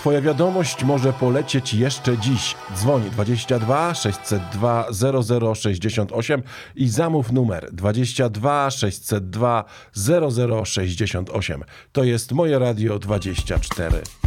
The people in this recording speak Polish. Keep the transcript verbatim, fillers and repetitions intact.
Twoja wiadomość może polecieć jeszcze dziś. Dzwoń dwadzieścia dwa sześćset dwa zero zero sześćdziesiąt osiem i zamów numer dwadzieścia dwa sześćset dwa zero zero sześćdziesiąt osiem. To jest Moje Radio dwadzieścia cztery.